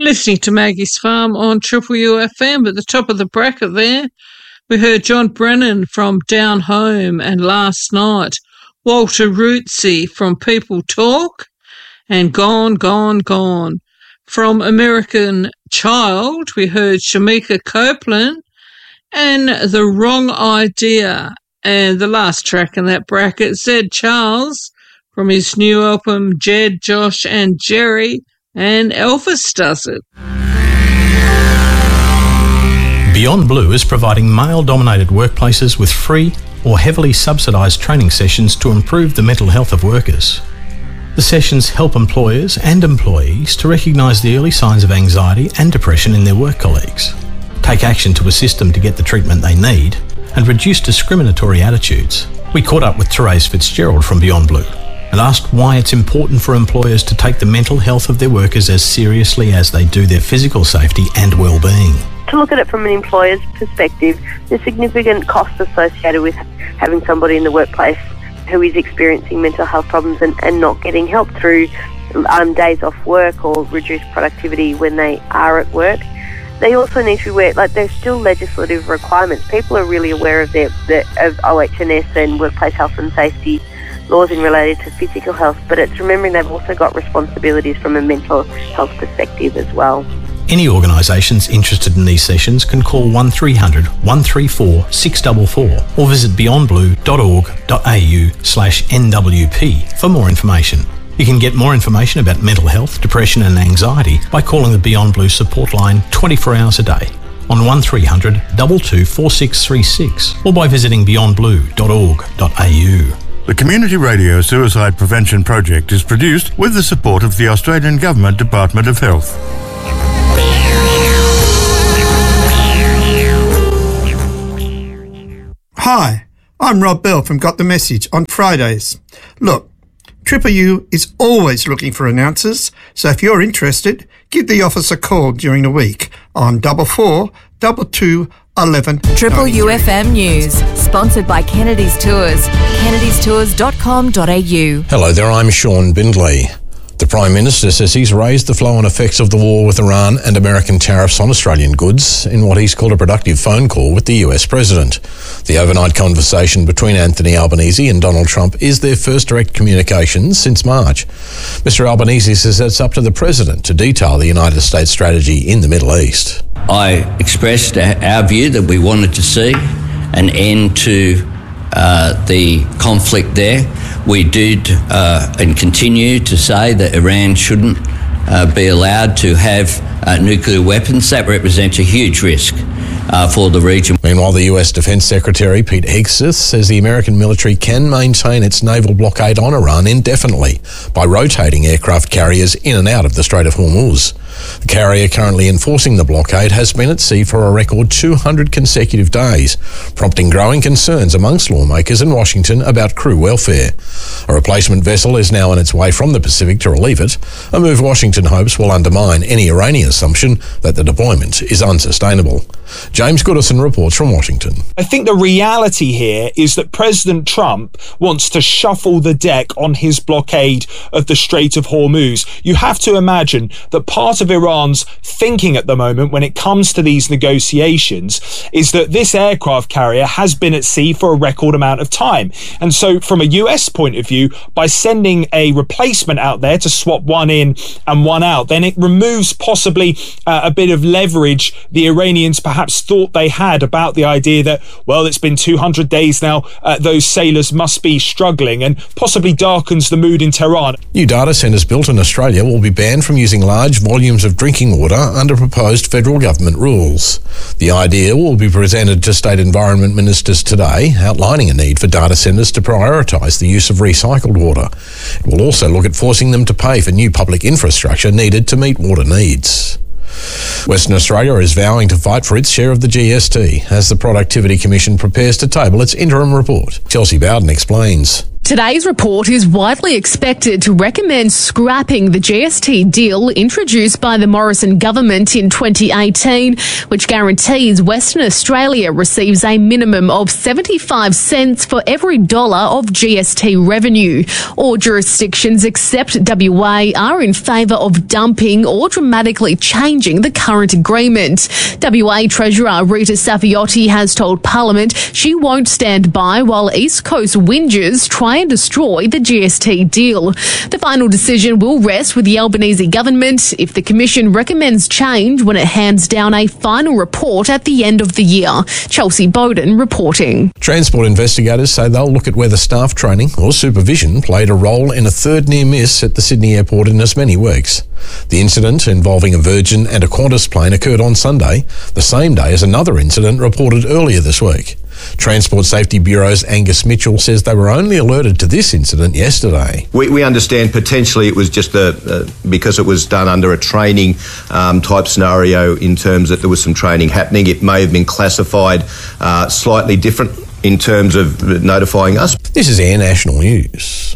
Listening to Maggie's Farm on Triple UFM. At the top of the bracket there, we heard John Brennan from Down Home, and last night, Walter Rootsey from People Talk, and Gone, Gone, Gone. From American Child, we heard Shamika Copeland and The Wrong Idea. And the last track in that bracket, Zed Charles from his new album, Jed, Josh and Jerry, and Elvis Does It. Beyond Blue is providing male-dominated workplaces with free or heavily subsidised training sessions to improve the mental health of workers. The sessions help employers and employees to recognise the early signs of anxiety and depression in their work colleagues, take action to assist them to get the treatment they need, and reduce discriminatory attitudes. We caught up with Therese Fitzgerald from Beyond Blue and asked why it's important for employers to take the mental health of their workers as seriously as they do their physical safety and well-being. To look at it from an employer's perspective, there's significant costs associated with having somebody in the workplace who is experiencing mental health problems and not getting help through days off work or reduced productivity when they are at work. They also need to be aware, there's still legislative requirements. People are really aware of of OH&S and workplace health and safety laws in related to physical health, but it's remembering they've also got responsibilities from a mental health perspective as well. Any organisations interested in these sessions can call 1300 134 644 or visit beyondblue.org.au/NWP for more information. You can get more information about mental health, depression and anxiety by calling the Beyond Blue support line 24 hours a day on 1300 22 4636 or by visiting beyondblue.org.au. The Community Radio Suicide Prevention Project is produced with the support of the Australian Government Department of Health. Hi, I'm Rob Bell from Got the Message on Fridays. Look, Triple U is always looking for announcers, so if you're interested, give the office a call during the week on 44 22 11. Triple UFM News, sponsored by Kennedy's Tours, kennedystours.com.au. Hello there, I'm Sean Bindley. The Prime Minister says he's raised the flow and effects of the war with Iran and American tariffs on Australian goods in what he's called a productive phone call with the US President. The overnight conversation between Anthony Albanese and Donald Trump is their first direct communication since March. Mr. Albanese says it's up to the President to detail the United States strategy in the Middle East. I expressed our view that we wanted to see an end to the conflict there. We did and continue to say that Iran shouldn't be allowed to have nuclear weapons. That represents a huge risk for the region. Meanwhile, the US Defence Secretary Pete Hegseth says the American military can maintain its naval blockade on Iran indefinitely by rotating aircraft carriers in and out of the Strait of Hormuz. The carrier currently enforcing the blockade has been at sea for a record 200 consecutive days, prompting growing concerns amongst lawmakers in Washington about crew welfare. A replacement vessel is now on its way from the Pacific to relieve it, a move Washington hopes will undermine any Iranian assumption that the deployment is unsustainable. James Goodison reports from Washington. I think the reality here is that President Trump wants to shuffle the deck on his blockade of the Strait of Hormuz. You have to imagine that part of Iran's thinking at the moment when it comes to these negotiations is that this aircraft carrier has been at sea for a record amount of time. And so from a US point of view, by sending a replacement out there to swap one in and one out, then it removes possibly a bit of leverage the Iranians perhaps thought they had about the idea that, well, it's been 200 days now, those sailors must be struggling, and possibly darkens the mood in Tehran. New data centres built in Australia will be banned from using large volumes of drinking water under proposed federal government rules. The idea will be presented to state environment ministers today, outlining a need for data centres to prioritise the use of recycled water. It will also look at forcing them to pay for new public infrastructure needed to meet water needs. Western Australia is vowing to fight for its share of the GST as the Productivity Commission prepares to table its interim report. Chelsea Bowden explains. Today's report is widely expected to recommend scrapping the GST deal introduced by the Morrison government in 2018, which guarantees Western Australia receives a minimum of 75 cents for every dollar of GST revenue. All jurisdictions except WA are in favour of dumping or dramatically changing the current agreement. WA Treasurer Rita Safiotti has told Parliament she won't stand by while East Coast whingers try and destroy the GST deal. The final decision will rest with the Albanese government if the Commission recommends change when it hands down a final report at the end of the year. Chelsea Bowden reporting. Transport investigators say they'll look at whether staff training or supervision played a role in a third near miss at the Sydney airport in as many weeks. The incident involving a Virgin and a Qantas plane occurred on Sunday, the same day as another incident reported earlier this week. Transport Safety Bureau's Angus Mitchell says they were only alerted to this incident yesterday. We understand potentially it was just because it was done under a training type scenario in terms that there was some training happening. It may have been classified slightly different in terms of notifying us. This is Air National News.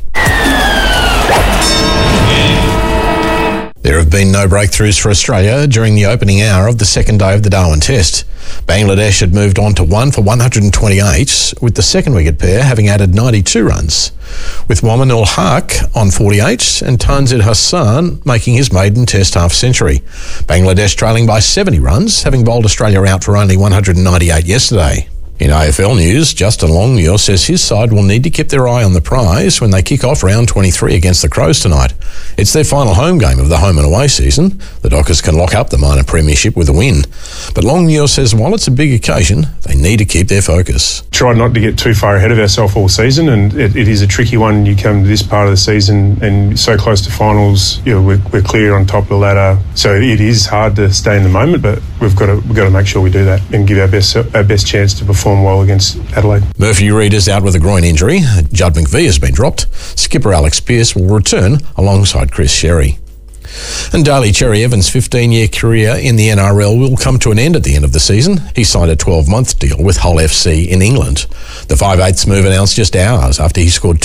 There have been no breakthroughs for Australia during the opening hour of the second day of the Darwin Test. Bangladesh had moved on to 1 for 128, with the second wicket pair having added 92 runs, with Momin ul Haq on 48 and Tanzir Hassan making his maiden Test half-century. Bangladesh trailing by 70 runs, having bowled Australia out for only 198 yesterday. In AFL news, Justin Longmuir says his side will need to keep their eye on the prize when they kick off round 23 against the Crows tonight. It's their final home game of the home and away season. The Dockers can lock up the minor premiership with a win. But Longmuir says while it's a big occasion, they need to keep their focus. Try not to get too far ahead of ourselves all season, and it is a tricky one. You come to this part of the season and so close to finals, we're clear on top of the ladder. So it is hard to stay in the moment, but we've got to make sure we do that and give our best chance to perform well against Adelaide. Murphy Reid is out with a groin injury. Judd McVie has been dropped. Skipper Alex Pearce will return alongside Chris Sherry. And Daly Cherry Evans' 15-year career in the NRL will come to an end at the end of the season. He signed a 12-month deal with Hull FC in England. The 5/8 move announced just hours after he scored